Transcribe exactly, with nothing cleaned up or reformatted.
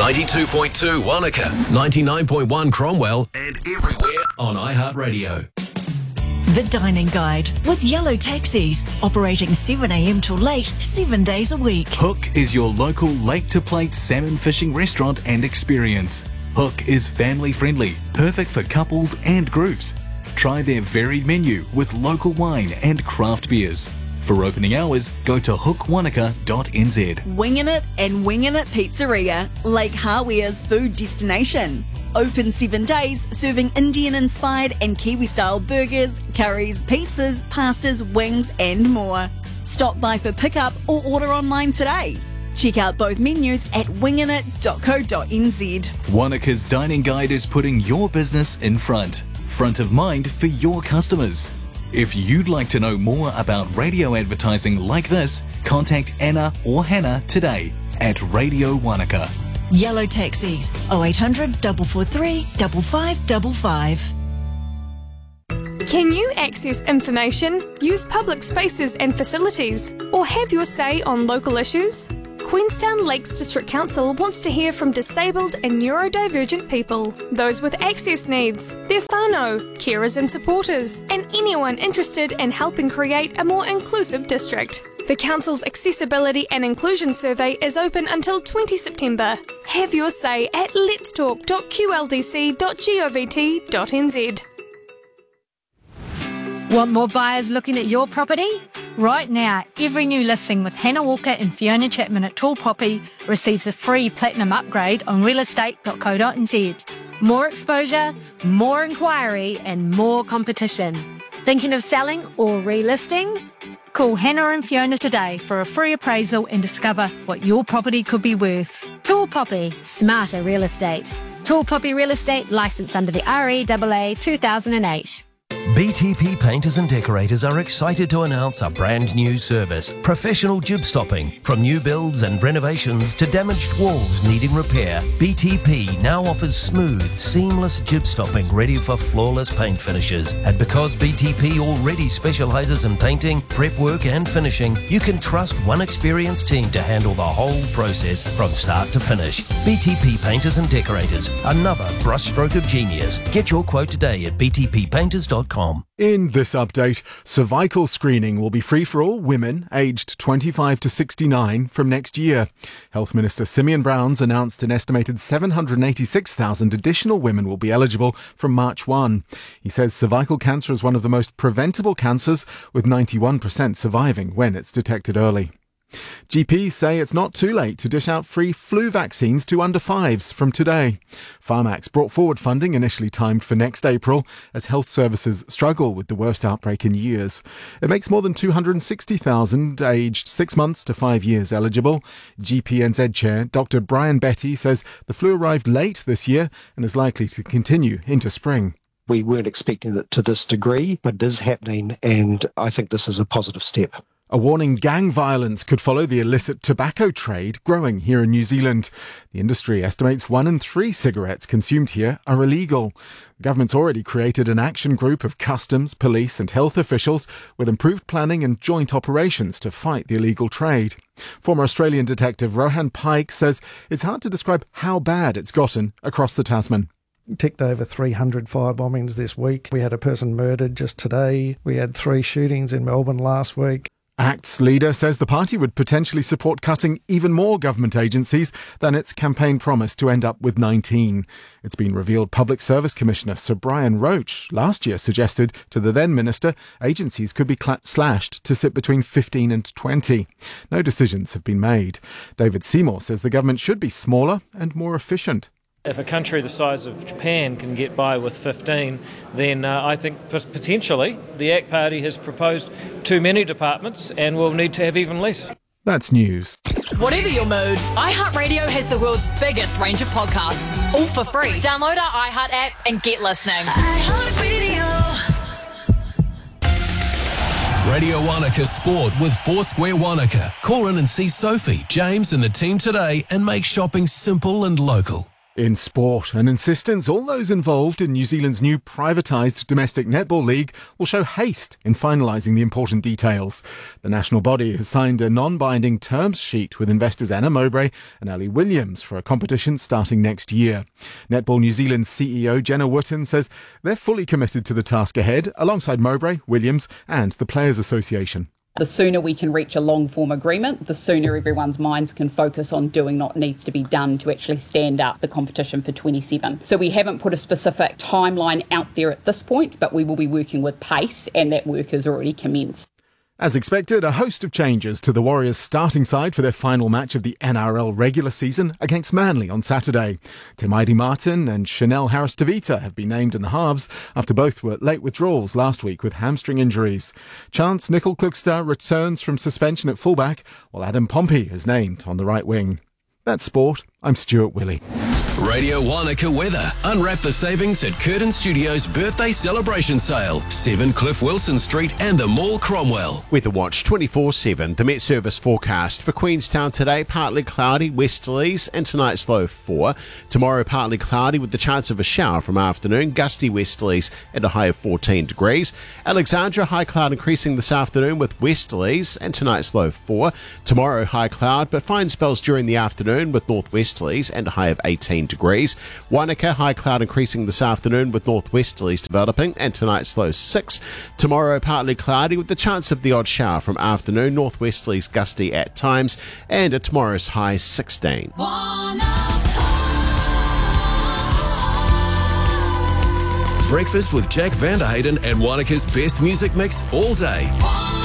ninety-two point two Wanaka, ninety-nine point one Cromwell, and everywhere on iHeartRadio. The Dining Guide with Yellow Taxis, operating seven a m till late, seven days a week. Hook is your local lake-to-plate salmon fishing restaurant and experience. Hook is family-friendly, perfect for couples and groups. Try their varied menu with local wine and craft beers. For opening hours, go to hook wanaka dot n z. Wingin' It and Wingin' It Pizzeria, Lake Hawia's food destination. Open seven days, serving Indian-inspired and Kiwi-style burgers, curries, pizzas, pastas, wings and more. Stop by for pickup or order online today. Check out both menus at wingin it dot co dot n z. Wanaka's Dining Guide is putting your business in front, front of mind for your customers. If you'd like to know more about radio advertising like this, contact Anna or Hannah today at Radio Wanaka. Yellow Taxis, oh eight hundred, four four three, five five five five. Can you access information, use public spaces and facilities, or have your say on local issues? Queenstown Lakes District Council wants to hear from disabled and neurodivergent people, those with access needs, their whānau, carers and supporters, and anyone interested in helping create a more inclusive district. The Council's Accessibility and Inclusion Survey is open until the twentieth of September. Have your say at lets talk dot q l d c dot govt dot n z. Want more buyers looking at your property? Right now, every new listing with Hannah Walker and Fiona Chapman at Tall Poppy receives a free platinum upgrade on real estate dot co dot n z. More exposure, more inquiry and more competition. Thinking of selling or relisting? Call Hannah and Fiona today for a free appraisal and discover what your property could be worth. Tall Poppy, smarter real estate. Tall Poppy Real Estate, licensed under the R E A A two thousand eight. B T P Painters and Decorators are excited to announce a brand new service, Professional Jib Stopping. From new builds and renovations to damaged walls needing repair, B T P now offers smooth, seamless jib stopping ready for flawless paint finishes. And because B T P already specialises in painting, prep work and finishing, you can trust one experienced team to handle the whole process from start to finish. B T P Painters and Decorators, another brushstroke of genius. Get your quote today at b t p painters dot com. In this update, cervical screening will be free for all women aged twenty-five to sixty-nine from next year. Health Minister Simeon Browns announced an estimated seven hundred eighty-six thousand additional women will be eligible from March first. He says cervical cancer is one of the most preventable cancers, with ninety-one percent surviving when it's detected early. G Ps say it's not too late to dish out free flu vaccines to under fives from today. Pharmax brought forward funding initially timed for next April as health services struggle with the worst outbreak in years. It makes more than two hundred sixty thousand aged six months to five years eligible. G P N Z Chair Doctor Brian Betty says the flu arrived late this year and is likely to continue into spring. We weren't expecting it to this degree, but it is happening, and I think this is a positive step. A warning gang violence could follow the illicit tobacco trade growing here in New Zealand. The industry estimates one in three cigarettes consumed here are illegal. The government's already created an action group of customs, police and health officials with improved planning and joint operations to fight the illegal trade. Former Australian detective Rohan Pike says it's hard to describe how bad it's gotten across the Tasman. Ticked over three hundred fire bombings this week. We had a person murdered just today. We had three shootings in Melbourne last week. ACT's leader says the party would potentially support cutting even more government agencies than its campaign promised to end up with nineteen. It's been revealed Public Service Commissioner Sir Brian Roach last year suggested to the then minister agencies could be cl- slashed to sit between fifteen and twenty. No decisions have been made. David Seymour says the government should be smaller and more efficient. If a country the size of Japan can get by with fifteen, then uh, I think potentially the A C T Party has proposed too many departments and will need to have even less. That's news. Whatever your mood, iHeartRadio has the world's biggest range of podcasts, all for free. Download our iHeart app and get listening. iHeartRadio. Radio Wanaka Sport with Foursquare Wanaka. Call in and see Sophie, James and the team today and make shopping simple and local. In sport, an insistence all those involved in New Zealand's new privatised domestic netball league will show haste in finalising the important details. The national body has signed a non-binding terms sheet with investors Anna Mowbray and Ali Williams for a competition starting next year. Netball New Zealand's C E O Jenna Wootton says they're fully committed to the task ahead, alongside Mowbray, Williams and the Players Association. The sooner we can reach a long-form agreement, the sooner everyone's minds can focus on doing what needs to be done to actually stand up the competition for twenty-seven. So we haven't put a specific timeline out there at this point, but we will be working with pace, and that work has already commenced. As expected, a host of changes to the Warriors' starting side for their final match of the N R L regular season against Manly on Saturday. Te Maiti Martin and Chanel Harris-Tavita have been named in the halves after both were late withdrawals last week with hamstring injuries. Chance Nicol-Klugstad returns from suspension at fullback, while Adam Pompey is named on the right wing. That's sport. I'm Stuart Willey. Radio Wanaka weather. Unwrap the savings at Curtin Studios' birthday celebration sale. seven Cliff Wilson Street and the Mall Cromwell. Weather Watch twenty-four seven. The Met Service forecast for Queenstown today, partly cloudy, westerlies, and tonight's low four. Tomorrow, partly cloudy with the chance of a shower from afternoon, gusty westerlies and a high of fourteen degrees. Alexandra, high cloud increasing this afternoon with westerlies and tonight's low four. Tomorrow, high cloud, but fine spells during the afternoon with northwesterlies and a high of eighteen degrees. Wanaka, high cloud increasing this afternoon with northwesterlies developing and tonight's low six. Tomorrow, partly cloudy with the chance of the odd shower from afternoon, northwesterlies gusty at times, and at tomorrow's high sixteen. Breakfast with Jack Van der Hayden and Wanaka's best music mix all day.